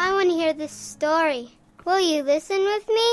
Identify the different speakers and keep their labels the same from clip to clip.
Speaker 1: I want to hear this story. Will you listen with me?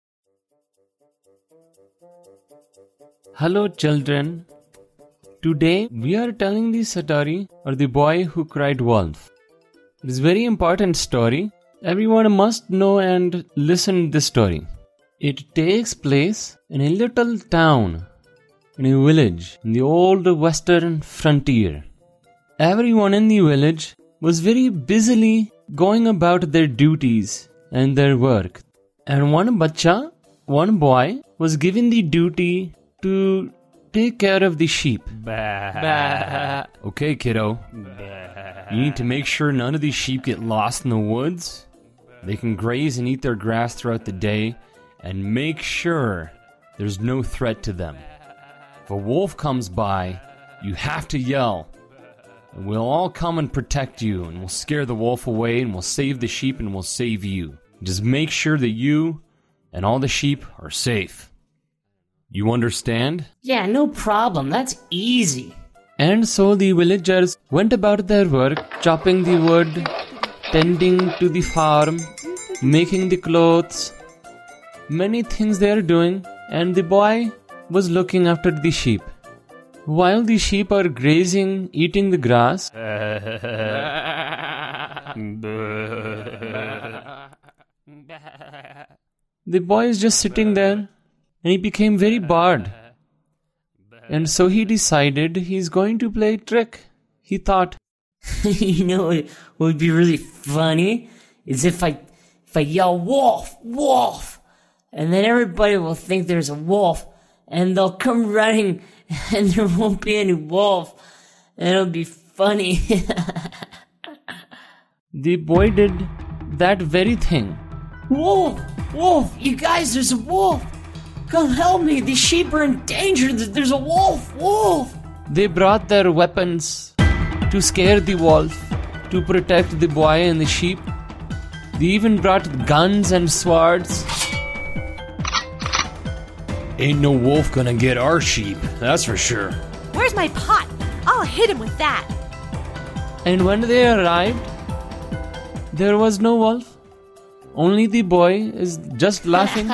Speaker 2: Hello children. Today we are telling the story of the boy who cried wolf. It is a very important story. Everyone must know and listen to this story. It takes place in a little town, in a village, in the old western frontier. Everyone in the village was very busily going about their duties and their work. And one boy, was given the duty to take care of the sheep. Okay, kiddo. You need to make sure none of these sheep get lost in the woods. They can graze and eat their grass throughout the day, and make sure there's no threat to them. If a wolf comes by, you have to yell. And we'll all come and protect you, and we'll scare the wolf away, and we'll save the sheep, and we'll save you. Just make sure that you and all the sheep are safe. You understand?
Speaker 3: Yeah, no problem. That's easy.
Speaker 2: And so the villagers went about their work, chopping the wood, tending to the farm, making the clothes. Many things they are doing, and the boy was looking after the sheep. While the sheep are grazing, eating the grass, the boy is just sitting there, and he became very bored. And so he decided he's going to play a trick. He thought,
Speaker 3: You know what would be really funny? Is if I yell, wolf, wolf, and then everybody will think there's a wolf, and they'll come running, and there won't be any wolf, and it'll be funny.
Speaker 2: the boy did that very thing.
Speaker 3: Wolf, wolf, you guys, there's a wolf. Come help me, these sheep are in danger, there's a wolf, wolf.
Speaker 2: They brought their weapons to scare the wolf, to protect the boy and the sheep. They even brought guns and swords. Ain't no wolf gonna get our sheep, that's for sure.
Speaker 4: Where's my pot? I'll hit him with that.
Speaker 2: And when they arrived, there was no wolf. Only the boy is just laughing.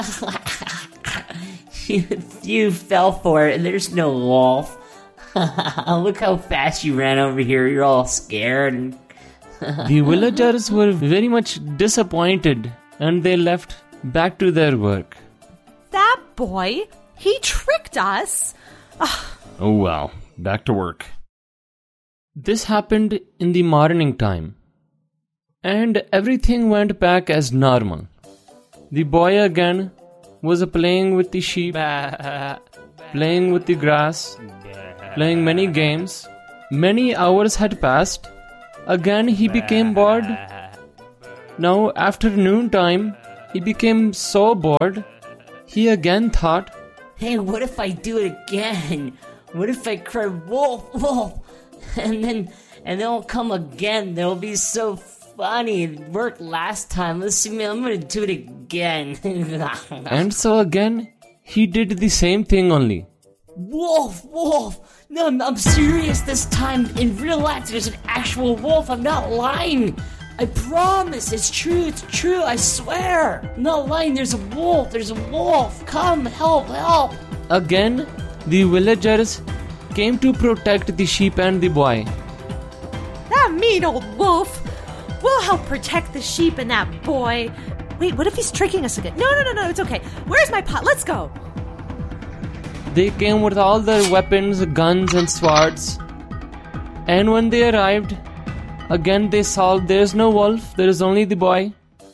Speaker 3: You fell for it, and there's no wolf. Look how fast you ran over here. You're all scared.
Speaker 2: The villagers were very much disappointed, and they left back to their work.
Speaker 4: That boy, he tricked us.
Speaker 2: Oh well, back to work. This happened in the morning time, and everything went back as normal. The boy again was playing with the sheep, playing with the grass, playing many games. Many hours had passed. Again he became bored. Now after noontime, he became so bored. He again thought,
Speaker 3: Hey, what if I do it again? What if I cry wolf, wolf? And they'll come again. They'll be so funny. It worked last time. Let's see, I'm gonna do it again.
Speaker 2: And so again, he did the same thing only.
Speaker 3: Wolf, wolf. No, I'm serious this time. In real life, there's an actual wolf. I'm not lying. I promise. It's true. I swear. I'm not lying. There's a wolf. Come, help.
Speaker 2: Again, the villagers came to protect the sheep and the boy.
Speaker 4: That mean old wolf. We'll help protect the sheep and that boy. Wait, what if he's tricking us again? No, it's okay. Where's my pot? Let's go.
Speaker 2: They came with all their weapons, guns and swords. And when they arrived, again they saw there's no wolf, there is only the boy.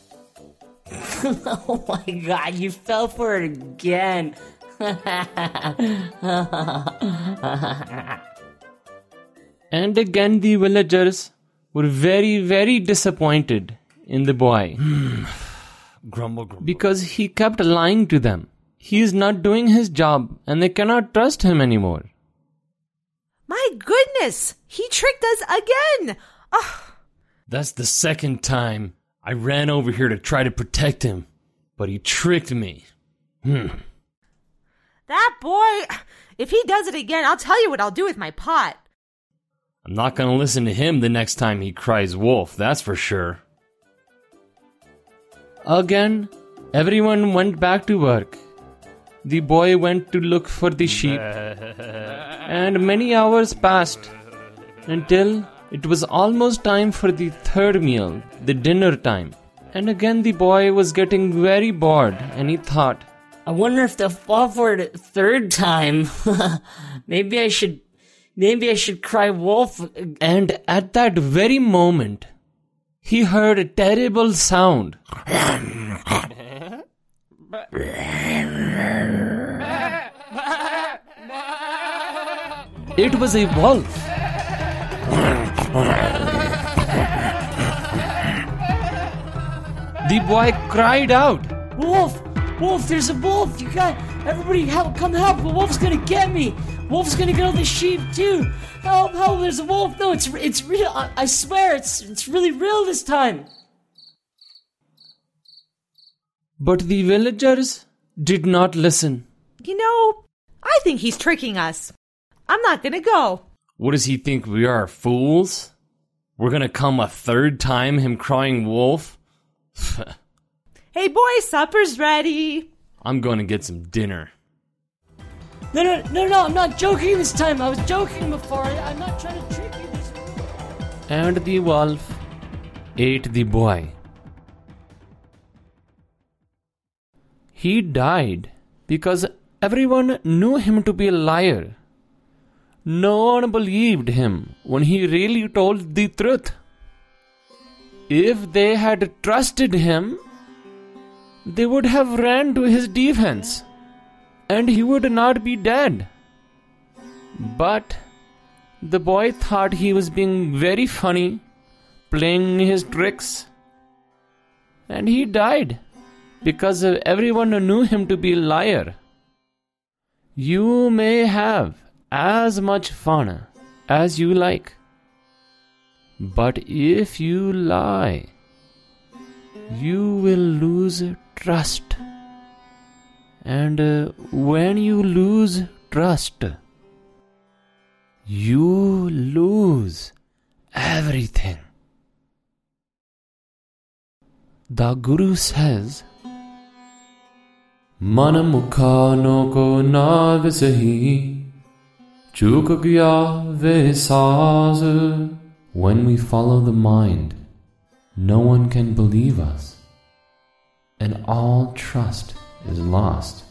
Speaker 3: Oh my god, you fell for it again.
Speaker 2: And again the villagers were very, very disappointed in the boy.
Speaker 5: Grumble.
Speaker 2: Because he kept lying to them. He is not doing his job and they cannot trust him anymore.
Speaker 4: My goodness, he tricked us again.
Speaker 5: That's the second time I ran over here to try to protect him, but he tricked me.
Speaker 4: That boy, if he does it again, I'll tell you what I'll do with my pot.
Speaker 5: I'm not gonna listen to him the next time he cries wolf, that's for sure.
Speaker 2: Again, everyone went back to work. The boy went to look for the sheep, and many hours passed until it was almost time for the third meal, the dinner time. And again the boy was getting very bored, and he thought,
Speaker 3: I wonder if they'll fall for it a third time. Maybe I should cry wolf.
Speaker 2: And at that very moment, he heard a terrible sound. It was a wolf. The boy cried out,
Speaker 3: Wolf! Wolf, there's a wolf! Everybody help, come help! The wolf's gonna get me! Wolf's gonna get all the sheep too! Help, there's a wolf! No, it's real, I swear, it's really real this time!
Speaker 2: But the villagers did not listen.
Speaker 4: I think he's tricking us. I'm not gonna go.
Speaker 5: What does he think, we are fools? We're gonna come a third time, him crying wolf?
Speaker 4: Hey boys, supper's ready.
Speaker 5: I'm gonna get some dinner.
Speaker 3: No, I'm not joking this time. I was joking before. I'm not trying to trick you this time.
Speaker 2: And the wolf ate the boy. He died because everyone knew him to be a liar. No one believed him when he really told the truth. If they had trusted him, they would have ran to his defense, and he would not be dead. But the boy thought he was being very funny, playing his tricks, and he died because everyone knew him to be a liar. You may have as much fun as you like, but if you lie, you will lose trust. And when you lose trust, you lose everything. The Guru says, Man mukha no ko naag sahi, chuk gya ve saaz. When we follow the mind, no one can believe us, and all trust is lost.